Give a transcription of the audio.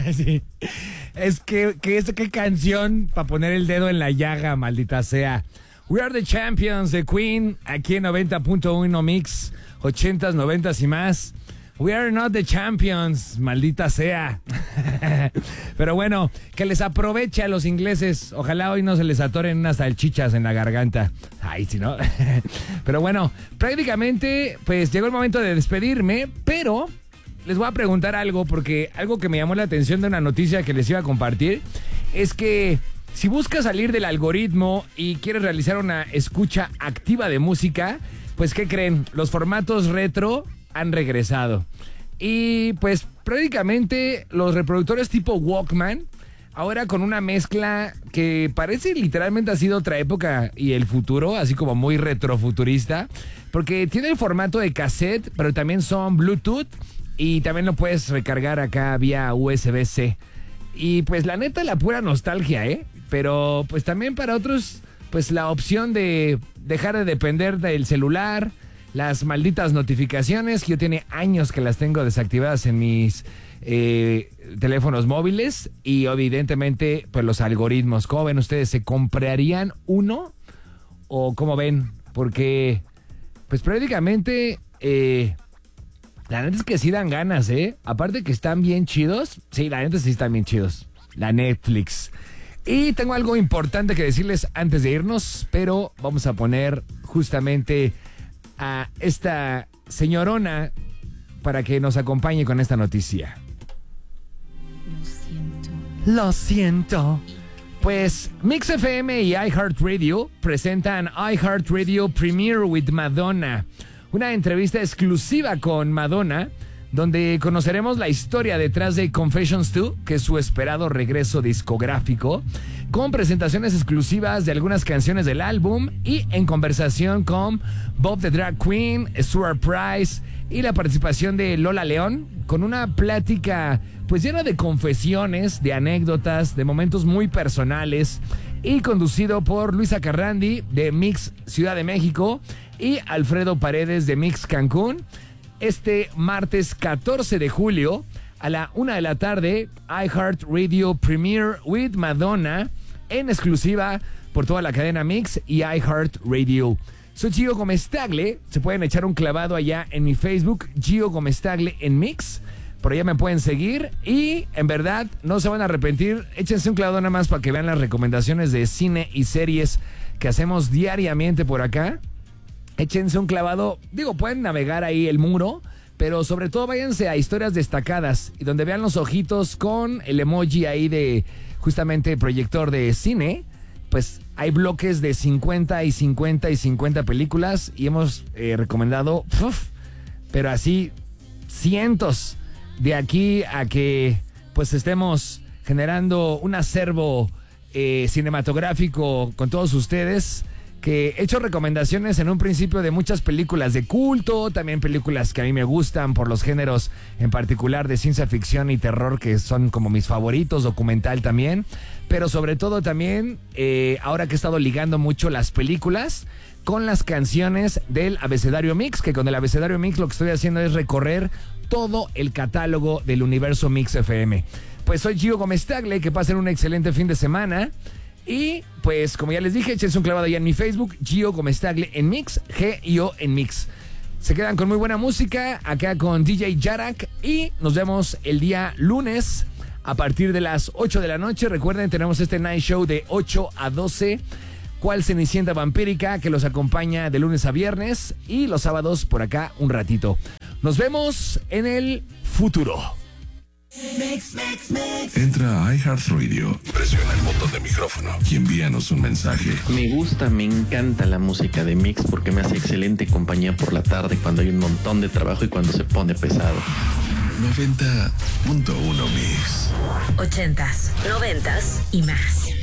Sí. Es que qué canción para poner el dedo en la llaga, maldita sea. We Are the Champions de Queen, aquí en 90.1 Mix, 80s, 90s y más. We are not the champions, maldita sea. Pero bueno, que les aproveche a los ingleses. Ojalá hoy no se les atoren unas salchichas en la garganta. Ay, si no. Pero bueno, prácticamente, pues llegó el momento de despedirme, pero les voy a preguntar algo, porque algo que me llamó la atención de una noticia que les iba a compartir es que si buscas salir del algoritmo y quieres realizar una escucha activa de música, pues ¿qué creen? Los formatos retro han regresado. Y pues prácticamente los reproductores tipo Walkman, ahora con una mezcla que parece literalmente ha sido otra época y el futuro, así como muy retrofuturista, porque tiene el formato de cassette, pero también son Bluetooth y también lo puedes recargar acá vía USB-C. Y pues la neta, la pura nostalgia, ¿eh? Pero pues también para otros, pues la opción de dejar de depender del celular, las malditas notificaciones, que yo tiene años que las tengo desactivadas en mis teléfonos móviles, y evidentemente pues los algoritmos. ¿Cómo ven ustedes? ¿Se comprarían uno? ¿O cómo ven? Porque pues prácticamente la neta es que sí dan ganas, ¿eh? Aparte que están bien chidos. Sí, la neta sí están bien chidos. La Netflix. Y tengo algo importante que decirles antes de irnos, pero vamos a poner justamente a esta señorona para que nos acompañe con esta noticia. Lo siento. Pues Mix FM y iHeartRadio presentan iHeartRadio Premiere with Madonna, una entrevista exclusiva con Madonna, donde conoceremos la historia detrás de Confessions 2, que es su esperado regreso discográfico, con presentaciones exclusivas de algunas canciones del álbum y en conversación con Bob the Drag Queen, Stuart Price y la participación de Lola León, con una plática pues llena de confesiones, de anécdotas, de momentos muy personales, y conducido por Luisa Carrandi de Mix Ciudad de México y Alfredo Paredes de Mix Cancún. Este martes 14 de julio a la 1 de la tarde, iHeartRadio Premiere with Madonna, en exclusiva por toda la cadena Mix y iHeartRadio. Soy Gio Gomez-Tagle, se pueden echar un clavado allá en mi Facebook, Gio Gomez-Tagle en Mix, por allá me pueden seguir y en verdad no se van a arrepentir. Échense un clavado nada más para que vean las recomendaciones de cine y series que hacemos diariamente por acá. Échense un clavado, digo, pueden navegar ahí el muro, pero sobre todo váyanse a historias destacadas y donde vean los ojitos con el emoji ahí de justamente proyector de cine. Pues hay bloques de 50 y 50 y 50 películas y hemos recomendado, pero así cientos, de aquí a que pues estemos generando un acervo cinematográfico con todos ustedes, que he hecho recomendaciones en un principio de muchas películas de culto, también películas que a mí me gustan por los géneros en particular de ciencia ficción y terror, que son como mis favoritos, documental también, pero sobre todo también ahora que he estado ligando mucho las películas con las canciones del Abecedario Mix, que con el Abecedario Mix lo que estoy haciendo es recorrer todo el catálogo del universo Mix FM. Pues soy Gio Gomez-Tagle, que pasen un excelente fin de semana. Y pues como ya les dije, échense un clavado allá en mi Facebook, Gio Gomez-Tagle en Mix, G-I-O en Mix. Se quedan con muy buena música acá con DJ Yarak y nos vemos el día lunes a partir de las 8 de la noche. Recuerden, tenemos este night show de 8 a 12, cual Cenicienta Vampírica, que los acompaña de lunes a viernes y los sábados por acá un ratito. Nos vemos en el futuro. Entra a iHeartRadio, presiona el botón de micrófono y envíanos un mensaje. Me gusta, me encanta la música de Mix porque me hace excelente compañía por la tarde cuando hay un montón de trabajo y cuando se pone pesado. 90.1 Mix. 80s, 90s y más.